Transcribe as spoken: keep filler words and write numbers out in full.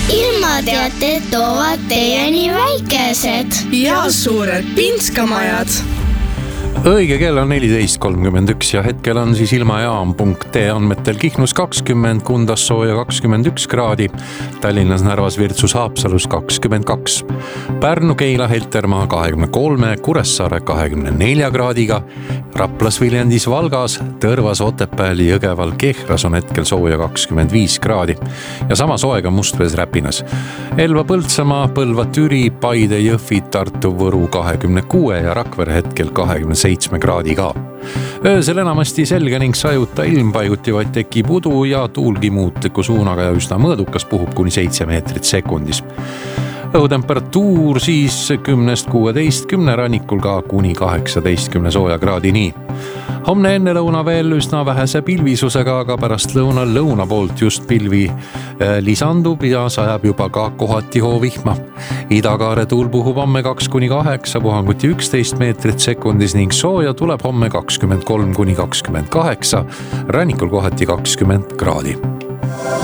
ilmateated toovad teieni väikesed ja suured Pinskamajad. Õige kell on neliteist kolmkümmend üks ja hetkel on siis ilmajaam punkt ee andmetel Kihnus kakskümmend, Kundas sooja kakskümmend üks kraadi, Tallinnas, Narvas, Virtsus, Haapsalus kakskümmend kaks, Pärnu, Keila, Heltermaa kahekümne kolme, Kuressaare kahekümne nelja kraadiga, Raplas, Viljandis, Valgas, Tõrvas, Otepääl, Jõgeval, Kehras on hetkel sooja kakskümmend viis kraadi ja sama soega Mustvees, Räpinas. Elva, Põltsamaa, Põlva, Türi, Paide, Jõhvi, Tartu, Võru kahekümne kuue ja Rakvere hetkel kahekümne seitsme kraadi ka. Öösel enamasti selge ning sajuta ilm, paiguti vaid tekib udu ja tuulgi muutliku suunaga ja üsna mõõdukas puhub kuni seitse meetrit sekundis. Õhutemperatuur siis kümnest kuueteistkümne, rannikul ka kuni kaheksateistkümne sooja kraadi nii. Homne enne lõuna veel üsna vähese pilvisusega, aga pärast lõuna lõuna poolt just pilvi lisandub ja sajab juba ka kohati hoovihma. Idakaare tuul puhub homme kaks kuni kaheksa, puhanguti üksteist meetrit sekundis ning sooja tuleb homme kakskümmend kolm kuni kakskümmend kaheksa, rannikul kohati kakskümmend kraadi.